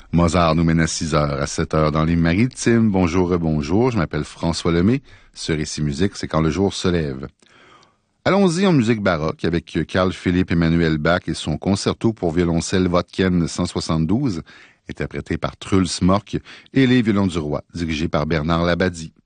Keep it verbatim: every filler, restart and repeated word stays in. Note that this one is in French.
Mozart nous mène à six heures, à sept heures dans les Maritimes. Bonjour, bonjour, je m'appelle François Lemay. Ce récit musique, c'est quand le jour se lève. Allons-y en musique baroque avec Carl Philipp Emanuel Bach et son concerto pour violoncelle Wotken cent soixante-douze, interprété par Truls Mork, et les violons du roi, dirigé par Bernard Labadie.